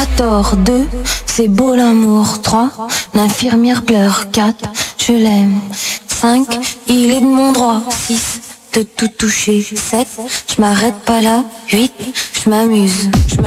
tort. 2, c'est beau l'amour. 3, l'infirmière pleure. 4, je l'aime. 5, il est de mon droit. 6, de tout toucher. 7, je m'arrête pas là. 8, je m'amuse.